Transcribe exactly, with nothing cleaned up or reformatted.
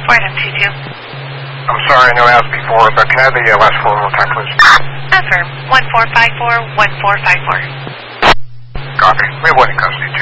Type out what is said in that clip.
four nine two two. I'm sorry, I know I asked before, but can I have the uh, last four one more time, please? Affirm. one four five four one four five four. Copy. We have one in custody.